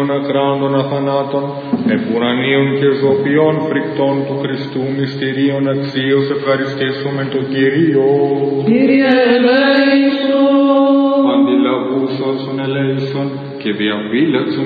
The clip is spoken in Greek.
Αγίων ακράντων αθανάτων, επουρανίων και ζωπιών φρικτών του Χριστού μυστηρίων αξίως ευχαριστήσουμε τον Κύριο. Κύριε ελέησον. Αντιλαβούς όσων ελέησον και διαφύλαξον